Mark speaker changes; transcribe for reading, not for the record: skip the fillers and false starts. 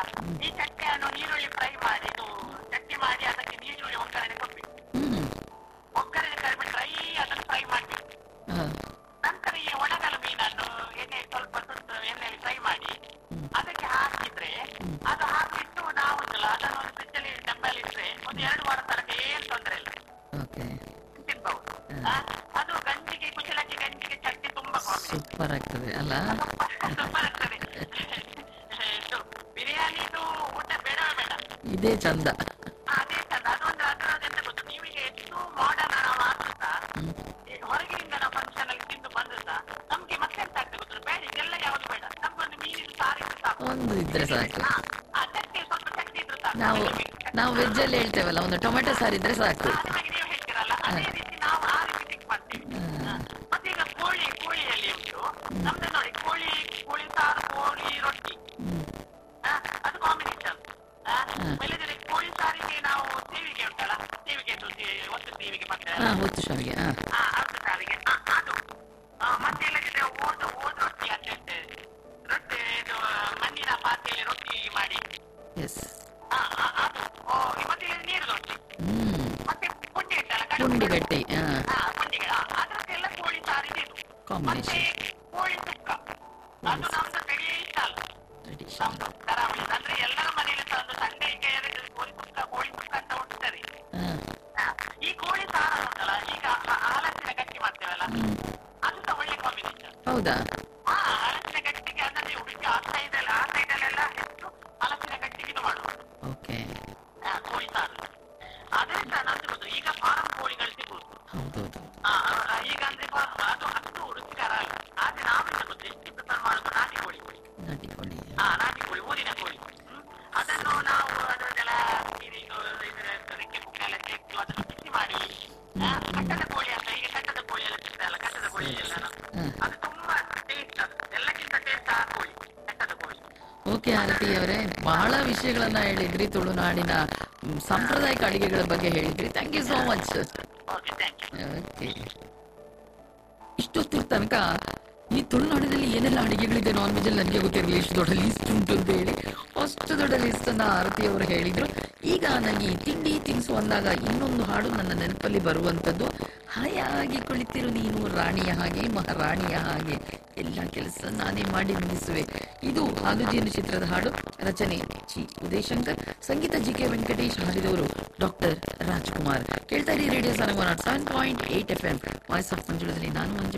Speaker 1: ಈ ಚಟ್ನಿಯನ್ನು ನೀರುಳ್ಳಿ ಫ್ರೈ ಮಾಡಿ ಇದು ಚಟ್ನಿ ಮಾಡಿ ಅದಕ್ಕೆ ನೀರುಳ್ಳಿ ಒಗ್ಗರಣೆ ಕೊಡ್ಬೇಕು. ಒಗ್ಗರಣೆ ಕಡಿಮೆ ಡ್ರೈ ಅದನ್ನು ಫ್ರೈ ಮಾಡ್ಬೇಕು. ನಂತರ ಈ ಒಣಗಲ ಮೀನನ್ನು ಎಣ್ಣೆ ಸ್ವಲ್ಪ ಎಣ್ಣೆಯಲ್ಲಿ ಫ್ರೈ ಮಾಡಿ ಅದಕ್ಕೆ ಹಾಕಿದ್ರೆ ಅದು ಹಾಕಿಟ್ಟು ನಾವು ಅದನ್ನು ಒಂದು ಫ್ರಿಜ್ಜಲ್ಲಿ ಡಬ್ಬಲ್ಲಿ ಇಟ್ರೆ ಒಂದು 2 ವಾರ ತನಕ ಏನ್ ತೊಂದರೆ ಇಲ್ಲ, ತಿನ್ಬಹುದು. ಅದು ಗಂಜಿಗೆ ಕುಚಲಕ್ಕಿ ಗಂಜಿಗೆ ಚಟ್ನಿ ತುಂಬಾ
Speaker 2: ಸೂಪರ್ ಆಗ್ತದೆ ಅಲ್ಲ,
Speaker 1: ಸೂಪರ್ ಆಗ್ತದೆ. ಬಿರಿಯಾನಿದು ಊಟ ಬೇಡವೇ ಬೇಡ,
Speaker 2: ಇದೇ ಚಂದ.
Speaker 1: ಅದೇ ಚಂದ. ಅದೊಂದು ಅದರದೆಂತ ಗೊತ್ತು, ನೀವೀಗ ಎಷ್ಟು ಮಾಡರ್ನ್ ನಾವು ಆಗುತ್ತಾ ಹೊರಗಿನಿಂದ ನಾವು ಫಂಕ್ಷನ್ ಅಲ್ಲಿ ತಿಂದು ಬಂದುತ್ತಾ ನಮ್ಗೆ ಮತ್ತೆ ಎಂತ ಆಗ್ತದೆ ಗೊತ್ತು, ಬೇಡ ಇದೆಲ್ಲ ಯಾವುದು ಬೇಡ, ನಮ್ಗೊಂದು ಮೀನಿನ ಸಾರಿದ್ದು ಸಾಕು,
Speaker 2: ಒಂದು ಇದ್ರೆ ಸಾಕು.
Speaker 1: ಚಟ್ನಿ ಸ್ವಲ್ಪ ಚಟ್ನಿ ಇದ್ರೆ ಸಾಕು.
Speaker 2: ನಾವು ವೆಜ್ ಅಲ್ಲಿ ಹೇಳ್ತೇವಲ್ಲ, ಒಂದು ಟೊಮೆಟೊ ಸಾರು ಇದ್ರೆ ಸಾಕು.
Speaker 1: ನೀವು ಹೇಳ್ತೀರಲ್ಲ ಅದೇ ರೀತಿ ನಾವು ಆ ರೀತಿ ಥಿಂಕ್ ಮಾಡ್ತೀವಿ. ಮತ್ತೆ ಈಗ ಕೋಳಿಯಲ್ಲಿ ಉಂಟು ನಮ್ದು ನೋಡಿ, ಕೋಳಿ ಸಾರು, ಕೋಳಿ ರೊಟ್ಟಿ, ಅದು ಕಾಂಬಿನೇಷನ್. ಬೆಳೆದರೆ ಕೋಳಿ ಸಾರಿಗೆ ನಾವು ಸೇವಿಗೆ ಉಂಟಲ್ಲ, ಸೇವಿಗೆ ಒತ್ತು ಸೇವಿಗೆ ಮಾಡ್ತೇವೆ,
Speaker 2: ಒತ್ತು ಶಾವಿಗೆ,
Speaker 1: ಅದು ಸಾರಿಗೆ ಅದು. ಮತ್ತೆ ಇಲ್ಲದಿದ್ರೆ ಓದ್ ರೊಟ್ಟಿ ಅಂತ ಹೇಳ್ತೇವೆ, ರೊಟ್ಟಿ ಇದು ಮಣ್ಣಿನ ಪಾತ್ರೆಯಲ್ಲಿ ರೊಟ್ಟಿ ಮಾಡಿ ಅದು. ಮತ್ತೆ ನೀರು ರೊಟ್ಟಿ, ಮತ್ತೆ ಪುಂಡಿ ಉಂಟಲ್ಲ,
Speaker 2: ಪುಂಡಿಗಟ್ಟಿ,
Speaker 1: ಪುಂಡಿಗೆ, ಅದ್ರದ್ದೆಲ್ಲ ಕೋಳಿ ಸಾರಿಗೆ ಇದು. ಮತ್ತೆ ಕೋಳಿ ಸುಕ್ಕ, ಅದು ನಮ್ದು ಟ್ರೆಡಿಷನಲ್ ನಮ್ದು ಕರಾವಳಿ. ಅಂದ್ರೆ ಎಲ್ಲರ ಮನೆಯಲ್ಲಿ ಸಹ ಒಂದು ಸಂಡೆ ಕೋಳಿ ಸುಕ್ಕ ಅಂತ ಉಂಟದೆ. ಈ ಕೋಳಿ ಸಾರ ಉಂಟಲ್ಲ, ಈಗ ಹಲಸಿನ ಗಟ್ಟಿ ಮಾಡ್ತೇವಲ್ಲ, ಅದು ಸಹ ಒಳ್ಳೆ ಕಾಂಬಿನೇಷನ್.
Speaker 2: ಹೌದಾ?
Speaker 1: ಹಲಸಿನ ಗಟ್ಟಿಗೆ ಅದನ್ನೇ ಉಡುಪಿ ಆ ಸೈಡಲ್ಲೆಲ್ಲ ಹೆಚ್ಚು ಹಲಸಿನ ಗಟ್ಟಿಗೆ ಇದು ಮಾಡುವ ಕೋಳಿ ಸಾರು. ಅದೇ ಸಹ ನಮ್ದು ಗೊತ್ತು, ಈಗ ಫಾರಂ ಕೋಳಿಗಳು ಸಿಗುವುದು. ಈಗ ಅಂದ್ರೆ ಅದು ಹತ್ತು ರುಚಿಕರ ಅಲ್ಲ. ಆದ್ರೆ ನಾವೆಂತ ಗೊತ್ತು, ಎಷ್ಟು ಪ್ರಿಫರ್ ಮಾಡುದು ನಾಟಿ ಕೋಳಿ, ಊರಿನ ಕೋಳಿ. ಅದನ್ನು ನಾವು ಅದನ್ನೆಲ್ಲ ರೆಕ್ಕೆ ಪುಕ್ಕೆಲ್ಲ ತೆಗೆದು ಅದನ್ನು ಬಿಸಿ ಮಾಡಿ ಕಟ್ಟದ ಕೋಳಿ ಅಂತ, ಈಗ ಕಟ್ಟದ ಕೋಳಿ ಎಲ್ಲ ಸಿಗ್ತಲ್ಲ, ಕಟ್ಟದ ಕೋಳಿ ಎಲ್ಲ ಅದು ತುಂಬಾ ಟೇಸ್ಟ್, ಎಲ್ಲಕ್ಕಿಂತ ಟೇಸ್ಟ್ ಆ ಕೋಳಿ, ಕಟ್ಟದ ಕೋಳಿ.
Speaker 2: ಓಕೆ ಆರತಿ ಅವರೇ, ಬಹಳ ವಿಷಯಗಳನ್ನ ಹೇಳಿದ್ರಿ, ತುಳುನಾಡಿನ ಸಾಂಪ್ರದಾಯಿಕ ಅಡಿಗೆಗಳ ಬಗ್ಗೆ ಹೇಳಿದ್ರಿ. Thank you so much. Okay, ಇಷ್ಟೊತ್ತಿನ ತನಕ ಈ ತುಳುನಾಡಿನಲ್ಲಿ ಏನೆಲ್ಲ ಅಡಿಗೆಗಳಿದೆ ನಾನ್ ವೆಜ್ ಅಲ್ಲಿ ನನಗೆ ಗೊತ್ತಿರಲಿಲ್ಲ, ಇಷ್ಟು ದೊಡ್ಡ ಲಿಸ್ಟ್ ಉಂಟು ಅಂತ ಹೇಳಿ. ಅಷ್ಟು ದೊಡ್ಡ ಲಿಸ್ಟ್ ಅನ್ನ ಆರತಿ ಅವರು ಹೇಳಿದ್ರು. ಈಗ ನನಗೆ ತಿಂಡಿ ತಿನಿಸು ಅಂದಾಗ ಇನ್ನೊಂದು ಹಾಡು ನನ್ನ ನೆನಪಲ್ಲಿ ಬರುವಂತದ್ದು, ಹಾಯಾಗಿ ಕುಳಿತಿರು ನೀನು ರಾಣಿಯ ಹಾಗೆ ಮಹಾರಾಣಿಯ ಹಾಗೆ, ಎಲ್ಲ ಕೆಲಸ ನಾನೇ ಮಾಡಿ ಮುಗಿಸುವೆ. ಇದು ಹಾಲುಜೇನು ಚಿತ್ರದ ಹಾಡು. ರಚನೆ ಚಿ ಉದಯಶಂಕರ್, ಸಂಗೀತ ಜಿ.ಕೆ. ವೆಂಕಟೇಶ್, ಹಾಡಿದವರು ಡಾಕ್ಟರ್ ರಾಜ್ಕುಮಾರ್. ಕೇಳ್ತಾ ಇರಿ radio Sarang 107.8 FM voice of ಮಂಜುಳದಲ್ಲಿ. ನಾನು ಮಂಜು.